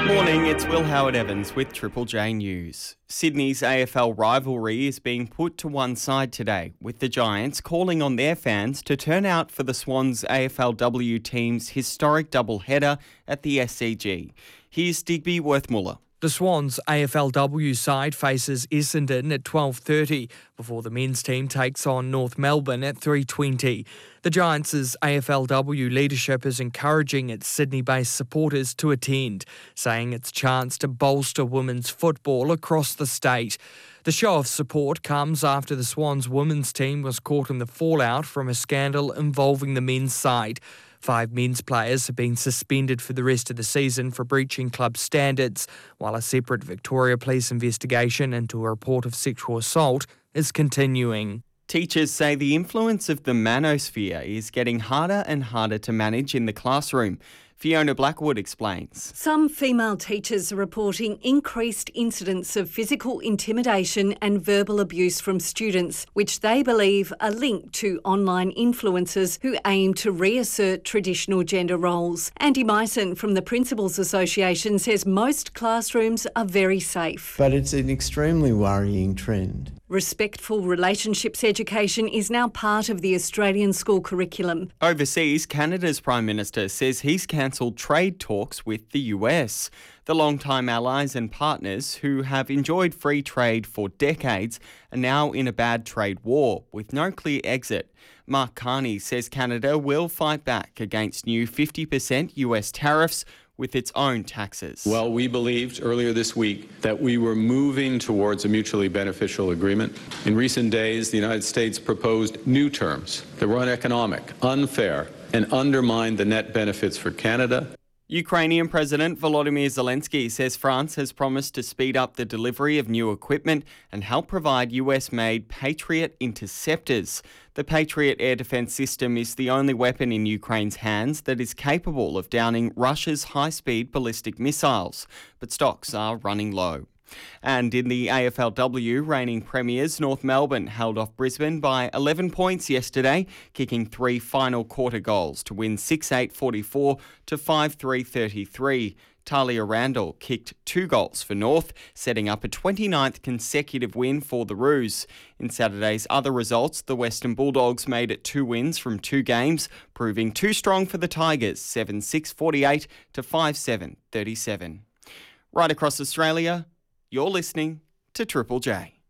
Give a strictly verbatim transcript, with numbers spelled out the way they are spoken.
Morning, it's Will Howard-Evans with Triple J News. Sydney's A F L rivalry is being put to one side today, with the Giants calling on their fans to turn out for the Swans A F L W team's historic doubleheader at the S C G. Here's Digby Worthmuller. The Swans A F L W side faces Essendon at twelve thirty before the men's team takes on North Melbourne at three twenty. The Giants' A F L W leadership is encouraging its Sydney-based supporters to attend, saying it's a chance to bolster women's football across the state. The show of support comes after the Swans women's team was caught in the fallout from a scandal involving the men's side. Five men's players have been suspended for the rest of the season for breaching club standards, while a separate Victoria Police investigation into a report of sexual assault is continuing. Teachers say the influence of the manosphere is getting harder and harder to manage in the classroom. Fiona Blackwood explains. Some female teachers are reporting increased incidents of physical intimidation and verbal abuse from students, which they believe are linked to online influencers who aim to reassert traditional gender roles. Andy Myson from the Principals Association says most classrooms are very safe. But it's an extremely worrying trend. Respectful relationships education is now part of the Australian school curriculum. Overseas, Canada's Prime Minister says he's cancelled trade talks with the U S. The longtime allies and partners who have enjoyed free trade for decades are now in a bad trade war with no clear exit. Mark Carney says Canada will fight back against new fifty percent U S tariffs with its own taxes. Well, we believed earlier this week that we were moving towards a mutually beneficial agreement. In recent days, the United States proposed new terms that were uneconomic, unfair, and undermined the net benefits for Canada. Ukrainian President Volodymyr Zelensky says France has promised to speed up the delivery of new equipment and help provide U S-made Patriot interceptors. The Patriot air defense system is the only weapon in Ukraine's hands that is capable of downing Russia's high-speed ballistic missiles, but stocks are running low. And in the A F L W, reigning premiers North Melbourne held off Brisbane by eleven points yesterday, kicking three final quarter goals to win six eight forty-four to five three thirty-three. Talia Randall kicked two goals for North, setting up a twenty-ninth consecutive win for the Roos. In Saturday's other results, the Western Bulldogs made it two wins from two games, proving too strong for the Tigers, seven six forty-eight to five seven thirty-seven. Right across Australia, you're listening to Triple J.